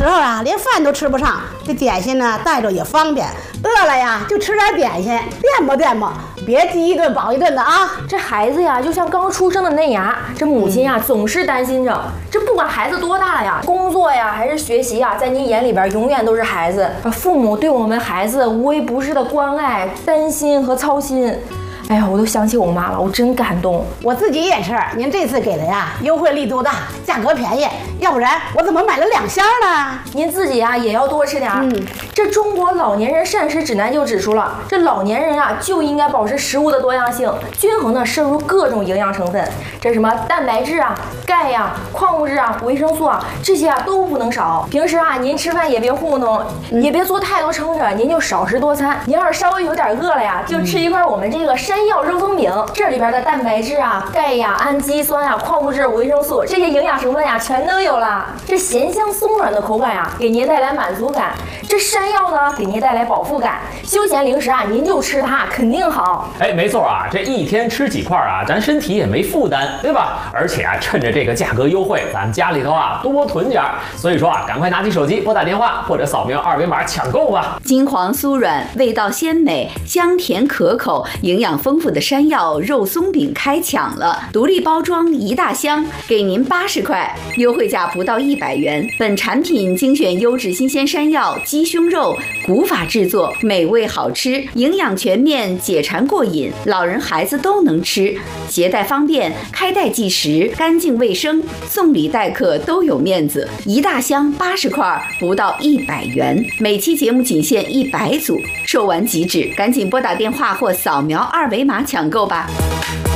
时候啊，连饭都吃不上，这点心呢带着也方便，饿了呀就吃点点心垫吧垫吧，别饥一顿饱一顿的啊。 这孩子呀，就像刚出生的嫩芽，这母亲呀总是担心着，这不管孩子多大了呀，工作呀还是学习呀，在您眼里边永远都是孩子。父母对我们孩子无微不至的关爱、担心和操心。哎呀，我都想起我妈了，我真感动。 我自己也是，您这次给的呀优惠力度大，价格便宜，要不然我怎么买了2箱呢？ 您自己呀也要多吃点。这中国老年人膳食指南就指出了，这老年人啊就应该保持食物的多样性，均衡的摄入各种营养成分。这什么蛋白质啊、钙呀、矿物质啊、维生素啊，这些啊都不能少。平时啊您吃饭也别糊弄，也别做太多撑着，您就少食多餐。您要是稍微有点饿了呀，就吃一块我们这个山药肉松饼，这里边的蛋白质啊、钙呀、氨基酸啊、矿物质、维生素这些营养成分呀全都有了。这咸香松软的口感呀，给您带来满足感；这山药呢，给您带来饱腹感。休闲零食啊，您就吃它，肯定好。 哎，没错啊，这一天吃几块啊，咱身体也没负担，对吧？而且啊，趁着这个价格优惠，咱们家里头啊多囤点儿。所以说啊，赶快拿起手机拨打电话或者扫描2维码抢购吧。 金黄酥软，味道鲜美，香甜可口，营养丰富的山药肉松饼开抢了！独立包装1大箱，给您80块，优惠价不到100元。本产品精选优质新鲜山药、鸡胸肉，古法制作，美味好吃，营养全面，解馋过瘾，老人孩子都能吃，携带方便，开袋即食，干净卫生，送礼待客都有面子。1大箱80块，不到100元。每期节目仅限100组，售完即止，赶紧拨打电话或扫描2维码抢购吧。